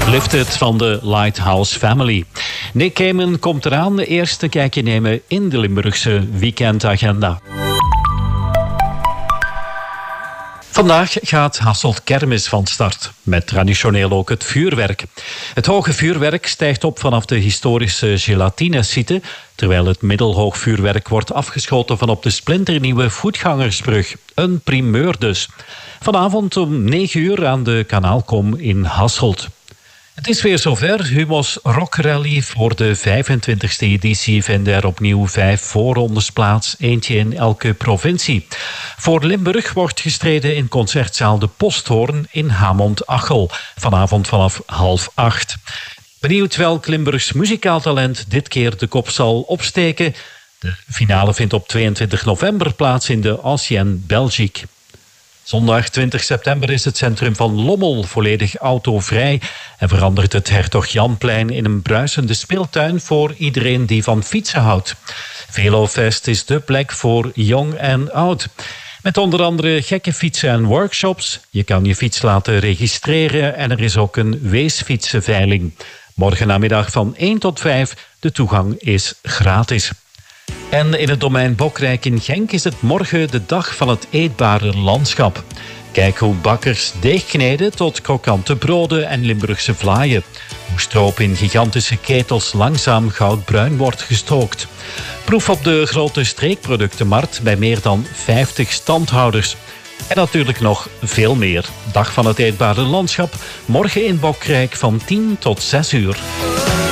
Lifted van de Lighthouse Family. Nick Cayman komt eraan de eerste kijkje nemen in de Limburgse weekendagenda. Vandaag gaat Hasselt Kermis van start, met traditioneel ook het vuurwerk. Het hoge vuurwerk stijgt op vanaf de historische gelatine-site, terwijl het middelhoog vuurwerk wordt afgeschoten vanop de splinternieuwe voetgangersbrug. Een primeur dus. Vanavond om 9 uur aan de Kanaalkom in Hasselt. Het is weer zover. Humo's Rock Rally voor de 25e editie vinden er opnieuw 5 voorrondes plaats, eentje in elke provincie. Voor Limburg wordt gestreden in concertzaal De Posthoorn in Hamont-Achel, vanavond vanaf 7:30. Benieuwd welk Limburgs muzikaal talent dit keer de kop zal opsteken? De finale vindt op 22 november plaats in de Ancienne Belgique. Zondag 20 september is het centrum van Lommel volledig autovrij en verandert het Hertog Janplein in een bruisende speeltuin voor iedereen die van fietsen houdt. Velofest is de plek voor jong en oud. Met onder andere gekke fietsen en workshops. Je kan je fiets laten registreren en er is ook een weesfietsenveiling. Morgen namiddag van 1 tot 5, de toegang is gratis. En in het domein Bokrijk in Genk is het morgen de dag van het eetbare landschap. Kijk hoe bakkers deeg kneden tot krokante broden en Limburgse vlaaien. Hoe stroop in gigantische ketels langzaam goudbruin wordt gestookt. Proef op de grote streekproductenmarkt bij meer dan 50 standhouders. En natuurlijk nog veel meer. Dag van het eetbare landschap, morgen in Bokrijk van 10 tot 6 uur.